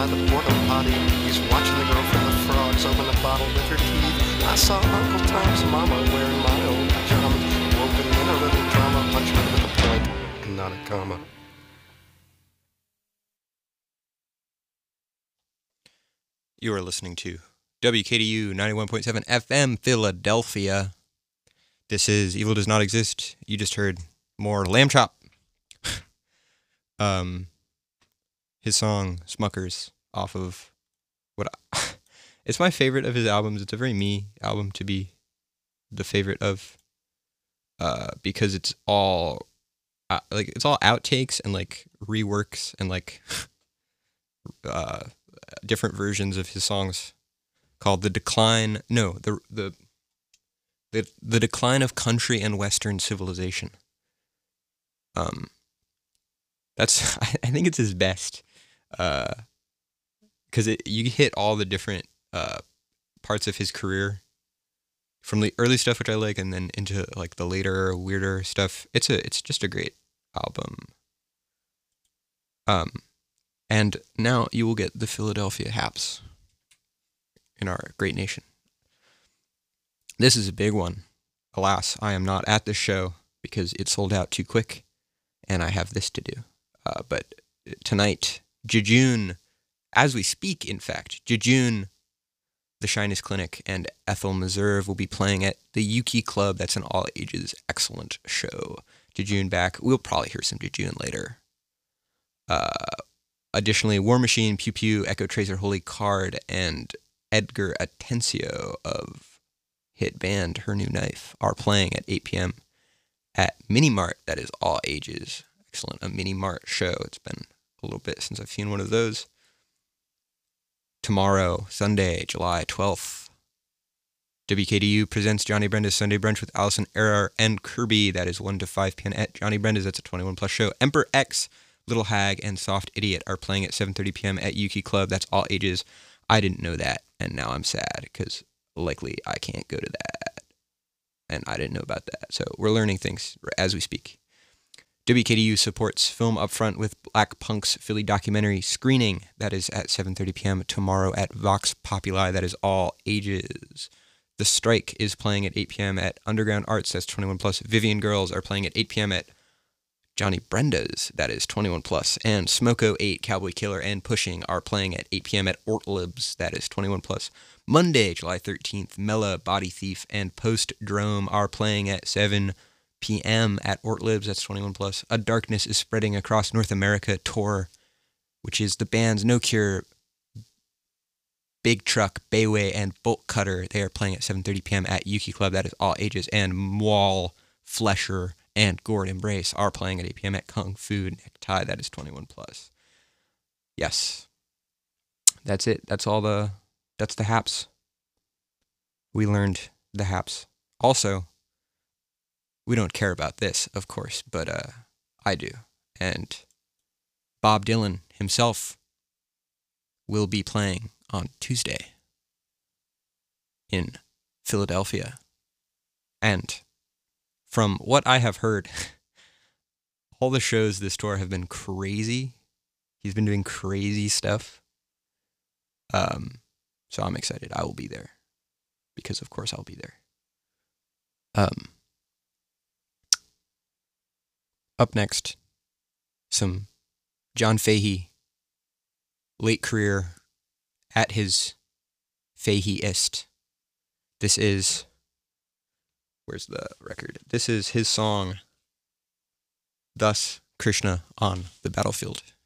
by the porta potty. He's watching the girl from the frogs open a bottle with her teeth. I saw Uncle Tom's mama wearing my old pajamas, woven in a little drama, punched her with a point and not a comma. You are listening to WKDU 91.7 FM Philadelphia. This is Evil Does Not Exist. You just heard more Lamb Chop. His song Smuckers off of it's my favorite of his albums. It's a very me album to be the favorite of, because it's all it's all outtakes and like reworks and like different versions of his songs called The Decline of Country and Western Civilization. That's I think it's his best, because you hit all the different parts of his career, from the early stuff, which I like, and then into like the later weirder stuff. It's just a great album. And now you will get the Philadelphia Haps in our great nation. This is a big one. Alas, I am not at this show because it sold out too quick, and I have this to do. But tonight, Jejune, as we speak, in fact, Jejune, the Shyness Clinic, and Ethel Meserve will be playing at the Yuki Club. That's an all-ages excellent show. Jejune back. We'll probably hear some Jejune later. Additionally, War Machine, Pew Pew, Echo Tracer, Holy Card, and Edgar Atencio of hit band Her New Knife are playing at 8 p.m. at Mini Mart. That is all ages. Excellent. A Mini Mart show. It's been a little bit since I've seen one of those. Tomorrow, Sunday, July 12th, WKDU presents Johnny Brenda's Sunday Brunch with Allison Error and Kirby. That is 1 to 5 p.m. at Johnny Brenda's. That's a 21 plus show. Emperor X, Little Hag, and Soft Idiot are playing at 7:30 p.m. at Yuki Club. That's all ages. I didn't know that, and now I'm sad because likely I can't go to that, and I didn't know about that. So we're learning things as we speak. WKDU supports Film Upfront with Black Punk's Philly documentary screening. That is at 7:30 p.m. tomorrow at Vox Populi. That is all ages. The Strike is playing at 8 p.m. at Underground Arts. That's 21 plus. Vivian Girls are playing at 8 p.m. at Johnny Brenda's. That is 21 plus. And Smoko 8, Cowboy Killer, and Pushing are playing at 8 p.m. at Ortlibs. That is 21 plus. Monday, July 13th, Mela, Body Thief, and Post Drome are playing at 7 p.m. at Ortlibs. That's 21 plus. A Darkness is Spreading Across North America tour, which is the bands No Cure, Big Truck, Bayway, and Bolt Cutter. They are playing at 7:30 p.m. at Yuki Club. That is all ages. And Mwal, Flesher, and Gourd Embrace are playing at 8 p.m. at Kung Fu Necktie. That is 21 plus. Yes. That's it. That's the haps. We learned the haps. Also, we don't care about this, of course, but I do. And Bob Dylan himself will be playing on Tuesday in Philadelphia. And from what I have heard, all the shows this tour have been crazy. He's been doing crazy stuff. So I'm excited. I will be there because, of course, I'll be there. Up next, some John Fahey, late career at his Fahey-ist. This is, where's the record? This is his song, Thus Krishna on the Battlefield.